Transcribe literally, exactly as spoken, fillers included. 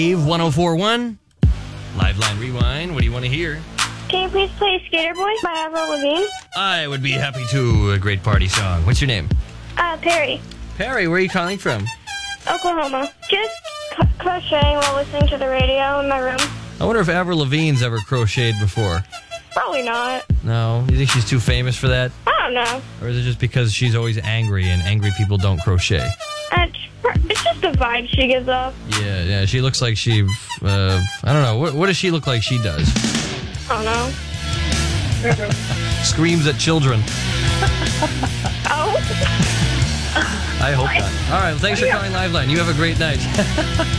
Eve one oh four point one. Live Line Rewind. What do you want to hear? Can you please play Skater Boy by Avril Lavigne? I would be happy to. A great party song. What's your name? Uh, Perry, Perry, where are you calling from? Oklahoma. Just c- crocheting while listening to the radio in my room. I wonder if Avril Lavigne's ever crocheted before. Probably not. No? You think she's too famous for that? I don't know. Or is it just because she's always angry and angry people don't crochet? It's, it's just the vibe she gives off. Yeah, yeah. She looks like she, uh, I don't know. What, what does she look like she does? I don't know. Screams at children. Oh. I hope not. All right, well, thanks for calling Liveline. You have a great night.